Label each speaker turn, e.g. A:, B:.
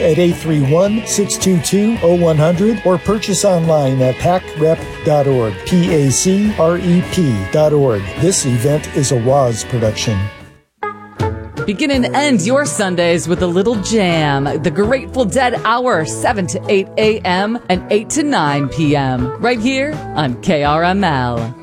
A: at 831-622-0100 or purchase online at pacrep.org, PACREP.org. This event is a WAZ production.
B: Begin and end your Sundays with a little jam. The Grateful Dead Hour, 7 to 8 a.m. and 8 to 9 p.m. right here on KRML.